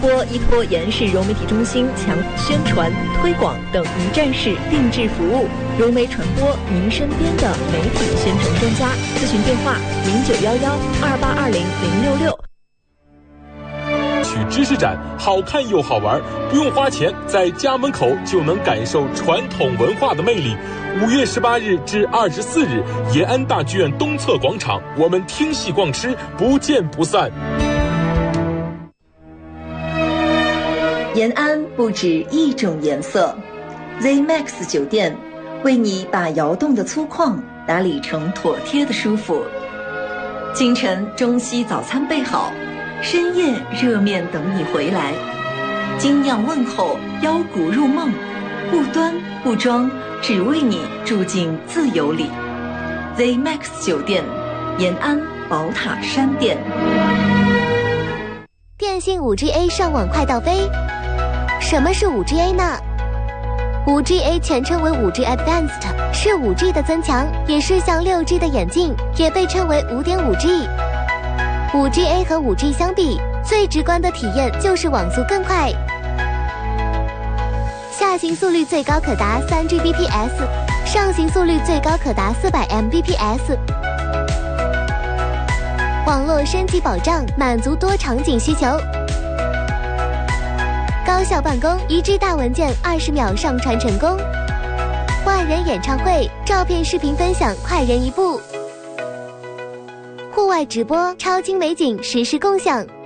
播依托延世融媒体中心强宣传推广等一站式定制服务，融媒传播您身边的媒体宣传专家。咨询电话091128200666。 去知识展，好看又好玩，不用花钱，在家门口就能感受传统文化的魅力。5月18日至24日，延安大剧院东侧广场，我们听戏逛吃，不见不散。 延安不止一种颜色 ，ZMAX 酒店为你把摇动的粗犷打理成妥帖的舒服。清晨中西早餐备好，深夜热面等你回来。精酿问候，腰鼓入梦，不端不装，只为你住进自由里。ZMAX 酒店，延安宝塔山店。 电信 5G-A 上网快到飞。什么是 5G-A 呢？ 5G-A 全称为 5G Advanced， 是 5G 的增强，也是向 6G 的演进，也被称为 5.5G。 5G-A 和 5G 相比，最直观的体验就是网速更快，下行速率最高可达 3Gbps， 上行速率最高可达400 Mbps。 网络升级保障，满足多场景需求。高效办公，1G 大文件20秒上传成功。万人演唱会，照片视频分享快人一步。户外直播，超精美景实时共享。